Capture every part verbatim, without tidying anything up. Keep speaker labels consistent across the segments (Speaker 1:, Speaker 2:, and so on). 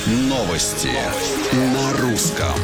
Speaker 1: Новости на русском.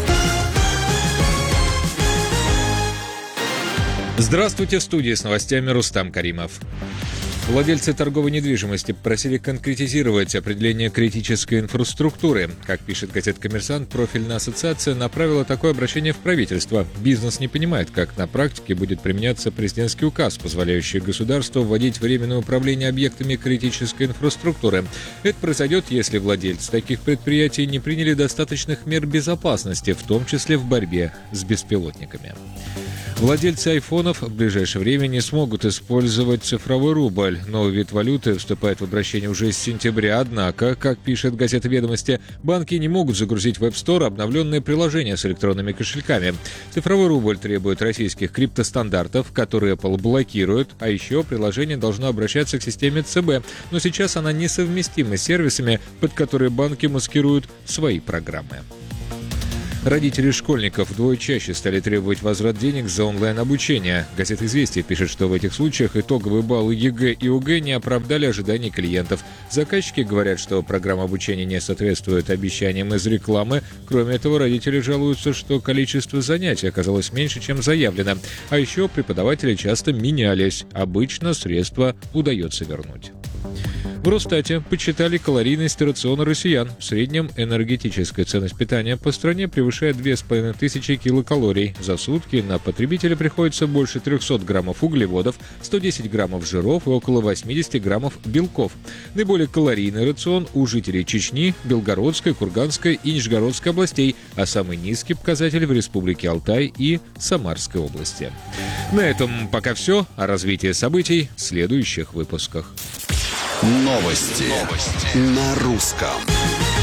Speaker 2: Здравствуйте, в студии с новостями Рустам Каримов. Владельцы торговой недвижимости просили конкретизировать определение критической инфраструктуры. Как пишет газета «Коммерсант», профильная ассоциация направила такое обращение в правительство. Бизнес не понимает, как на практике будет применяться президентский указ, позволяющий государству вводить временное управление объектами критической инфраструктуры. Это произойдет, если владельцы таких предприятий не приняли достаточных мер безопасности, в том числе в борьбе с беспилотниками. Владельцы айфонов в ближайшее время не смогут использовать цифровой рубль. Новый вид валюты вступает в обращение уже с сентября, однако, как пишет газета «Ведомости», банки не могут загрузить в App Store обновленные приложения с электронными кошельками. Цифровой рубль требует российских криптостандартов, которые Apple блокирует, а еще приложение должно обращаться к системе ЦБ, но сейчас она несовместима с сервисами, под которые банки маскируют свои программы. Родители школьников вдвое чаще стали требовать возврат денег за онлайн-обучение. Газета «Известия» пишет, что в этих случаях итоговые баллы ЕГЭ и ОГЭ не оправдали ожиданий клиентов. Заказчики говорят, что программа обучения не соответствует обещаниям из рекламы. Кроме этого, родители жалуются, что количество занятий оказалось меньше, чем заявлено. А еще преподаватели часто менялись. Обычно средства удается вернуть. В Росстате подсчитали калорийность рациона россиян. В среднем энергетическая ценность питания по стране превышает две с половиной тысячи килокалорий. За сутки на потребителя приходится больше трехсот граммов углеводов, сто десять граммов жиров и около восемьдесят граммов белков. Наиболее калорийный рацион у жителей Чечни, Белгородской, Курганской и Нижегородской областей, а самый низкий показатель в Республике Алтай и Самарской области. На этом пока все. О развитии событий в следующих выпусках.
Speaker 1: Новости, Новости на русском.